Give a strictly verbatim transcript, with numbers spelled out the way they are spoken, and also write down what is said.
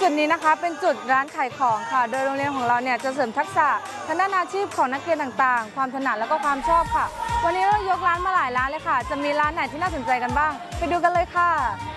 ดนี้นะคะเป็นจุดร้านขายของค่ะโดยโรงเรียนของเราเนี่ยจะเสริมทักษะทางด้านอาชีพของนักเรียนต่างๆความถนัดแล้วก็ความชอบค่ะวันนี้เรายกร้านมาหลายร้านเลยค่ะจะมีร้านไหนที่น่าสนใจกันบ้างไปดูกันเลยค่ะ